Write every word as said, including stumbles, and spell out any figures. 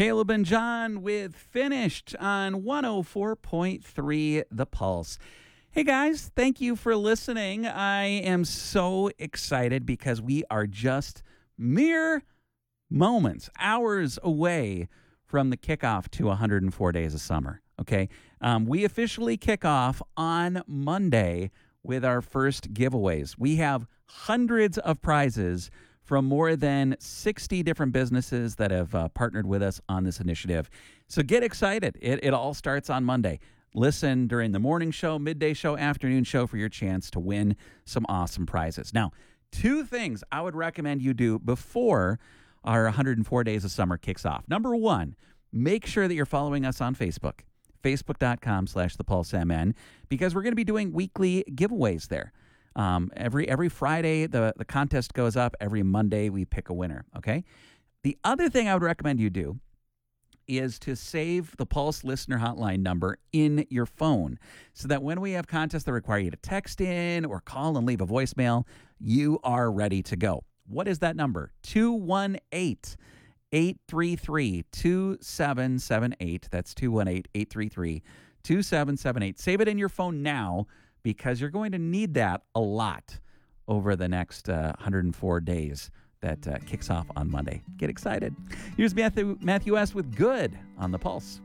Caleb and John with Finished on one oh four point three The Pulse. Hey guys, thank you for listening. I am so excited because we are just mere moments, hours away from the kickoff to one hundred four Days of Summer. Okay, um, we officially kick off on Monday with our first giveaways. We have hundreds of prizes from more than sixty different businesses that have uh, partnered with us on this initiative. So get excited. It, it all starts on Monday. Listen during the morning show, midday show, afternoon show for your chance to win some awesome prizes. Now, two things I would recommend you do before our one hundred four Days of Summer kicks off. Number one, make sure that you're following us on Facebook, facebook.com slash thepulsemn, because we're going to be doing weekly giveaways there. Um, every every Friday, the, the contest goes up. Every Monday, we pick a winner, okay? The other thing I would recommend you do is to save the Pulse listener hotline number in your phone so that when we have contests that require you to text in or call and leave a voicemail, you are ready to go. What is that number? two one eight, eight three three, two seven seven eight. That's two one eight, eight three three, two seven seven eight. Save it in your phone now, because you're going to need that a lot over the next uh, one hundred four days that uh, kicks off on Monday. Get excited. Here's Matthew, Matthew S. with Good on The Pulse.